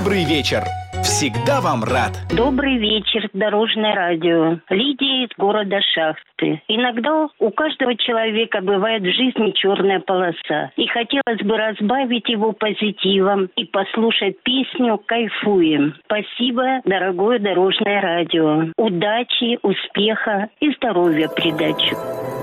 Добрый вечер. Всегда вам рад. Добрый вечер, Дорожное радио. Лидия из города Шахты. Иногда у каждого человека бывает в жизни черная полоса. И хотелось бы разбавить его позитивом и послушать песню «Кайфуем». Спасибо, дорогое Дорожное радио. Удачи, успеха и здоровья придачу.